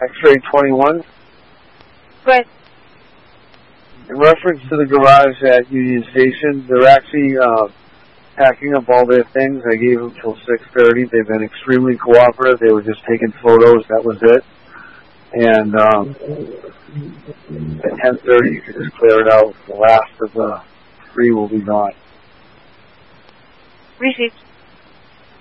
X-ray 21. Good. In reference to the garage at Union Station, they're actually packing up all their things. I gave them till 6:30. They've been extremely cooperative. They were just taking photos. That was it. And at 10:30, you can just clear it out. The last of the 3 will be gone. Received.